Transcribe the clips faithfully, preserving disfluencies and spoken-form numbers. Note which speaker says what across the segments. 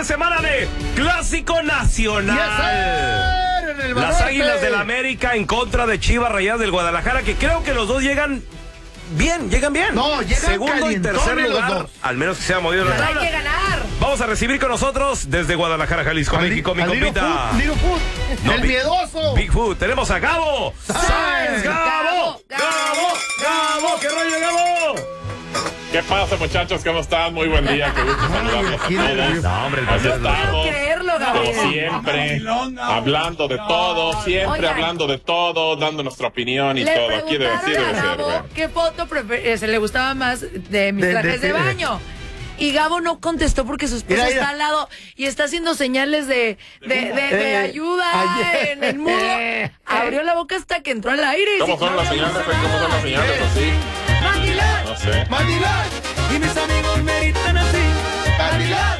Speaker 1: de semana de Clásico Nacional.
Speaker 2: Yes, en el
Speaker 1: Las
Speaker 2: Banorte.
Speaker 1: Águilas del América en contra de Chivas Rayadas del Guadalajara, que creo que los dos llegan bien, llegan bien.
Speaker 2: No, llegan
Speaker 1: segundo y tercer
Speaker 2: calientones los
Speaker 1: lugar,
Speaker 2: dos.
Speaker 1: al menos que se ha movido la
Speaker 3: Pero hay
Speaker 1: tabla.
Speaker 3: que ganar.
Speaker 1: Vamos a recibir con nosotros desde Guadalajara, Jalisco,
Speaker 2: Al-
Speaker 1: México, mi
Speaker 2: al Little
Speaker 1: compita.
Speaker 2: Foot, Little Foot,
Speaker 1: No,
Speaker 2: el
Speaker 1: Big-
Speaker 2: miedoso.
Speaker 1: Bigfoot. Tenemos a Gabo. ¡Sáenz! ¡Gabo!
Speaker 3: Gabo,
Speaker 1: ¡Gabo! ¡Gabo! ¿Qué rollo, Gabo?
Speaker 4: ¿Qué pasa, muchachos? ¿Cómo están? Muy buen día. Qué gusto saludarlos a
Speaker 2: aquí
Speaker 4: todos.
Speaker 2: nervioso.
Speaker 1: No, hombre, el
Speaker 4: Aquí
Speaker 1: partido-
Speaker 3: No puedo
Speaker 4: estamos,
Speaker 3: creerlo,
Speaker 4: como
Speaker 3: Gabriel.
Speaker 4: siempre, hablando de todo, siempre
Speaker 3: Oigan.
Speaker 4: hablando de todo, dando nuestra opinión y
Speaker 3: Le
Speaker 4: todo. Aquí debe
Speaker 3: preguntaron
Speaker 4: sí debe
Speaker 3: a
Speaker 4: ser,
Speaker 3: Gabo
Speaker 4: güey.
Speaker 3: qué foto prefer- eh, se le gustaba más de mis
Speaker 2: De- de
Speaker 3: trajes de,
Speaker 2: qué?
Speaker 3: baño. Y Gabo no contestó porque su esposa
Speaker 2: Mira, mira.
Speaker 3: está al lado y está haciendo señales de, de, de, de
Speaker 2: Eh,
Speaker 3: ayuda
Speaker 2: ayer.
Speaker 3: en el mudo. Abrió la boca hasta que entró al aire. y
Speaker 4: ¿Cómo
Speaker 3: sí,
Speaker 4: son
Speaker 3: no
Speaker 4: las
Speaker 3: había
Speaker 4: señales?
Speaker 3: dicho
Speaker 4: ¿Cómo son las
Speaker 3: nada.
Speaker 4: señales así?
Speaker 3: ¡Mandilán!
Speaker 4: No sé.
Speaker 2: ¡Mandilán!
Speaker 1: Y mis amigos meritan así.
Speaker 2: ¡Mandilán!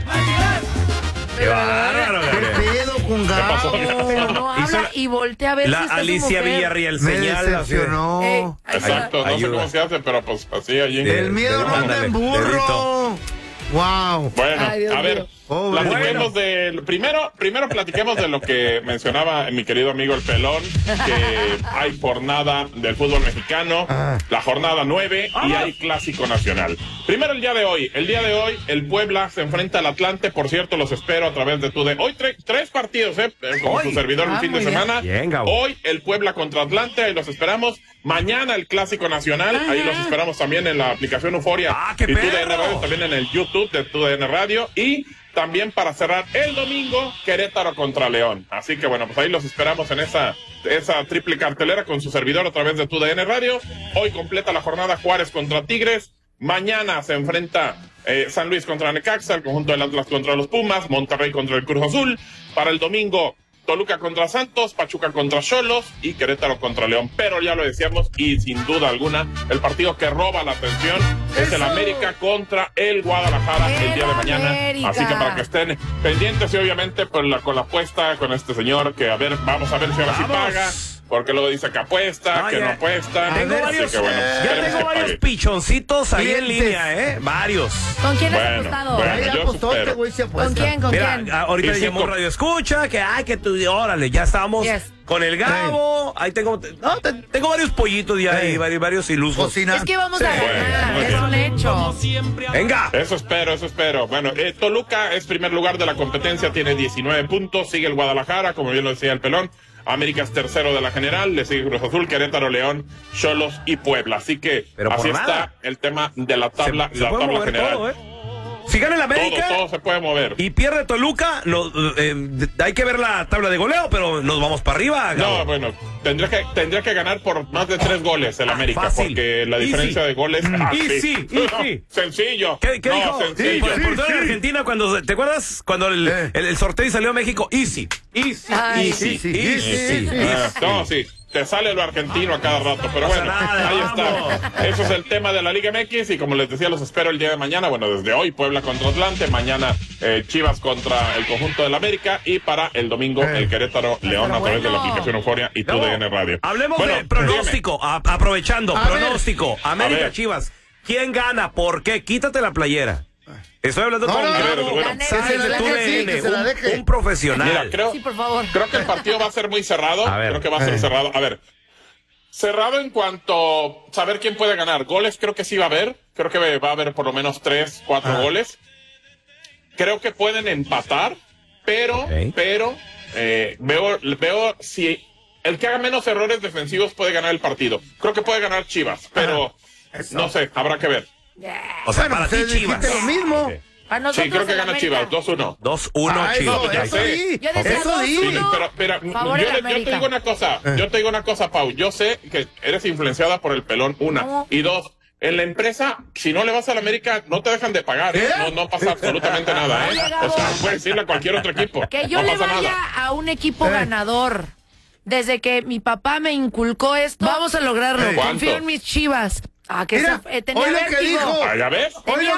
Speaker 1: ¡Qué bárbaro,
Speaker 2: ¿Qué
Speaker 1: Gabriel!
Speaker 2: pedo con
Speaker 4: pasó?
Speaker 2: Gabo?
Speaker 3: Pero no
Speaker 1: Hizo
Speaker 3: habla
Speaker 1: la-
Speaker 3: y voltea a ver si
Speaker 1: La
Speaker 3: está su
Speaker 1: Alicia
Speaker 3: mujer.
Speaker 1: Villarreal
Speaker 2: Me
Speaker 1: señala.
Speaker 2: decepcionó.
Speaker 3: Ey, ahí está.
Speaker 4: Exacto, no sé
Speaker 1: Ayuda.
Speaker 4: cómo se hace, pero pues así allí.
Speaker 2: El miedo
Speaker 1: de-
Speaker 2: no anda
Speaker 1: ándale,
Speaker 2: en burro.
Speaker 1: dedito.
Speaker 2: Wow.
Speaker 4: Bueno,
Speaker 3: Ay, Dios
Speaker 4: a ver,
Speaker 3: mío.
Speaker 2: Pobre.
Speaker 4: platiquemos de primero, primero platiquemos de lo que mencionaba mi querido amigo el Pelón, que hay jornada del fútbol mexicano,
Speaker 2: Ah.
Speaker 4: la jornada nueve y hay clásico nacional. Primero el día de hoy, el día de hoy el Puebla se enfrenta al Atlante, por cierto los espero a través de tu de hoy tre- tres partidos, eh, como
Speaker 1: Hoy.
Speaker 4: su servidor el
Speaker 3: Ah,
Speaker 4: fin de
Speaker 3: muy bien.
Speaker 4: semana.
Speaker 1: Bien, Gabo.
Speaker 4: Hoy el Puebla contra Atlante, ahí los esperamos. Mañana el clásico nacional, ahí los esperamos también en la aplicación Euforia
Speaker 1: ¡Ah, qué
Speaker 4: y tu D N
Speaker 1: perro!
Speaker 4: Radio, también en el YouTube de tu D N Radio y también para cerrar el domingo Querétaro contra León. Así que bueno, pues ahí los esperamos en esa, esa triple cartelera con su servidor a través de tu D N Radio. Hoy completa la jornada Juárez contra Tigres. Mañana se enfrenta eh, San Luis contra Necaxa, el conjunto del Atlas contra los Pumas, Monterrey contra el Cruz Azul. Para el domingo Toluca contra Santos, Pachuca contra Xolos y Querétaro contra León. Pero ya lo decíamos y sin duda alguna, el partido que roba la atención es el
Speaker 3: Eso.
Speaker 4: América contra el Guadalajara el,
Speaker 3: ¡El
Speaker 4: día de mañana.
Speaker 3: América!
Speaker 4: Así que para que estén pendientes y obviamente pues, la, con la apuesta con este señor que a ver, vamos a ver si ahora sí
Speaker 1: Vamos.
Speaker 4: paga. Porque luego dice que apuesta,
Speaker 1: Ah,
Speaker 4: que
Speaker 1: ya.
Speaker 4: no apuesta.
Speaker 1: Tengo
Speaker 4: Así
Speaker 1: varios,
Speaker 4: que bueno,
Speaker 1: ya
Speaker 4: esperemos
Speaker 1: tengo
Speaker 4: que
Speaker 1: varios
Speaker 4: pague.
Speaker 1: pichoncitos ahí en
Speaker 2: Clientes.
Speaker 1: línea, ¿eh? Varios.
Speaker 3: ¿Con quién has
Speaker 4: Bueno,
Speaker 3: apostado?
Speaker 4: bueno.
Speaker 2: Ahí
Speaker 4: yo
Speaker 2: apostó
Speaker 4: supero.
Speaker 2: este güey se apuesta.
Speaker 3: ¿Con quién? ¿Con
Speaker 1: Mira,
Speaker 3: quién?
Speaker 1: a- ahorita
Speaker 4: Y
Speaker 1: le llamó
Speaker 4: cinco.
Speaker 1: Radio Escucha, que ay, que tú, órale, ya estamos
Speaker 3: Yes.
Speaker 1: con el Gabo. Ahí tengo, no, te- tengo varios pollitos ya ahí,
Speaker 2: Ey.
Speaker 1: varios, varios ilusos.
Speaker 2: Cocina.
Speaker 3: Es que vamos
Speaker 1: Sí.
Speaker 3: a
Speaker 4: Bueno,
Speaker 3: ganar,
Speaker 4: muy
Speaker 3: es
Speaker 4: bien.
Speaker 3: un hecho.
Speaker 1: Venga.
Speaker 4: Eso espero, eso espero. Bueno, eh, Toluca es primer lugar de la competencia, tiene diecinueve puntos. Sigue el Guadalajara, como bien lo decía el Pelón. América es tercero de la general. Le sigue Cruz Azul, Querétaro, León, Xolos y Puebla. Así que
Speaker 1: Pero por
Speaker 4: así
Speaker 1: nada.
Speaker 4: está el tema de la tabla,
Speaker 1: se, se
Speaker 4: la
Speaker 1: puede
Speaker 4: tabla
Speaker 1: mover
Speaker 4: general.
Speaker 1: todo, ¿eh? Si gana el
Speaker 4: todo,
Speaker 1: América
Speaker 4: todo se puede mover.
Speaker 1: y pierde Toluca, no, eh, hay que ver la tabla de goleo, pero nos vamos para arriba, Gabo.
Speaker 4: No, bueno, tendría que, tendría que ganar por más de tres goles el
Speaker 1: Ah,
Speaker 4: América,
Speaker 1: fácil.
Speaker 4: porque la
Speaker 1: Easy.
Speaker 4: diferencia de goles... ah,
Speaker 1: Easy,
Speaker 4: sí.
Speaker 1: easy.
Speaker 4: Sencillo.
Speaker 1: ¿Qué, qué
Speaker 4: no,
Speaker 1: dijo?
Speaker 4: sencillo.
Speaker 1: El portero de Argentina cuando, ¿te acuerdas? Cuando el,
Speaker 2: Eh.
Speaker 1: el, el sorteo y salió a México, easy, easy,
Speaker 3: Ay.
Speaker 1: easy,
Speaker 2: Easy,
Speaker 1: easy,
Speaker 2: easy.
Speaker 1: easy.
Speaker 4: Ah, no, sí, te sale lo argentino a cada rato, pero
Speaker 1: No pasa
Speaker 4: bueno,
Speaker 1: nada,
Speaker 4: ahí
Speaker 1: vamos.
Speaker 4: está. Eso es el tema de la Liga M X y como les decía, los espero el día de mañana. Bueno, desde hoy Puebla contra Atlante, mañana eh, Chivas contra el conjunto del América y para el domingo
Speaker 2: Eh.
Speaker 4: el Querétaro León a través de la
Speaker 3: bueno.
Speaker 4: aplicación Euforia y tu
Speaker 1: Gabo,
Speaker 4: D N Radio.
Speaker 1: Hablemos
Speaker 4: Bueno,
Speaker 1: de pronóstico, a- aprovechando,
Speaker 2: A ver.
Speaker 1: pronóstico, América
Speaker 4: ver.
Speaker 1: Chivas. ¿Quién gana? ¿Por qué? Quítate la playera. Estoy hablando
Speaker 2: No,
Speaker 1: con
Speaker 2: no, no,
Speaker 1: Gabo
Speaker 4: no, bueno.
Speaker 3: Que
Speaker 2: se
Speaker 1: Sáenz
Speaker 2: la
Speaker 1: de
Speaker 2: deje,
Speaker 1: tu
Speaker 2: sí,
Speaker 1: D N,
Speaker 2: que se la
Speaker 1: un-
Speaker 2: deje.
Speaker 1: un profesional.
Speaker 4: Mira, creo,
Speaker 3: Sí, por favor.
Speaker 4: creo que el partido va a ser muy cerrado.
Speaker 1: A ver.
Speaker 4: Creo que va a ser
Speaker 2: Eh.
Speaker 4: cerrado. A ver, cerrado en cuanto a saber quién puede ganar. Goles creo que sí va a haber. Creo que va a haber por lo menos tres, cuatro
Speaker 2: Ah.
Speaker 4: goles. Creo que pueden empatar, pero,
Speaker 1: Ok.
Speaker 4: pero eh, veo, veo si el que haga menos errores defensivos puede ganar el partido. Creo que puede ganar Chivas, pero
Speaker 2: Eso.
Speaker 4: no sé, habrá que ver.
Speaker 1: O sea,
Speaker 2: Bueno,
Speaker 1: para
Speaker 2: pues
Speaker 1: ti,
Speaker 2: dijiste
Speaker 1: Chivas.
Speaker 2: lo mismo.
Speaker 1: Ok.
Speaker 3: A nosotros
Speaker 4: Sí, creo que
Speaker 3: el
Speaker 4: gana
Speaker 3: América.
Speaker 4: Chivas, dos uno.
Speaker 1: dos uno,
Speaker 2: Ah,
Speaker 1: Chivas.
Speaker 2: eso,
Speaker 4: ya
Speaker 2: eso
Speaker 4: sé.
Speaker 2: di.
Speaker 3: Yo decía
Speaker 2: Eso
Speaker 3: dos
Speaker 2: di.
Speaker 3: uno.
Speaker 4: Pero, pero
Speaker 3: Favor
Speaker 4: yo,
Speaker 3: del
Speaker 4: le- yo te
Speaker 3: América.
Speaker 4: digo una cosa, yo te digo una cosa, Pau. Yo sé que eres influenciada por el Pelón, una.
Speaker 3: No.
Speaker 4: Y dos, en la empresa, si no le vas a la América, no te dejan de pagar, ¿eh?
Speaker 2: ¿Qué?
Speaker 4: No, no pasa absolutamente nada, ¿eh?
Speaker 3: Oye, Gabo.
Speaker 4: O sea, puedes irle a cualquier otro equipo.
Speaker 3: Que yo
Speaker 4: no
Speaker 3: le
Speaker 4: pasa
Speaker 3: vaya
Speaker 4: nada.
Speaker 3: a un equipo
Speaker 2: Eh.
Speaker 3: ganador. Desde que mi papá me inculcó esto, vamos a lograrlo.
Speaker 2: Eh.
Speaker 3: Confío
Speaker 4: ¿Cuánto?
Speaker 3: en mis Chivas. Ah, que
Speaker 2: Mira,
Speaker 3: se- eh, tenía
Speaker 2: hoy lo que
Speaker 3: vértigo.
Speaker 2: dijo.
Speaker 4: Ah, ¿ya ves?
Speaker 3: Tenía